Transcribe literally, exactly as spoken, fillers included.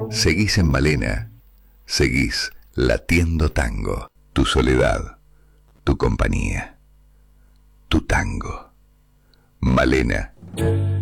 Seguís en Malena. Seguís latiendo tango. Tu soledad, tu compañía, tu tango. Malena.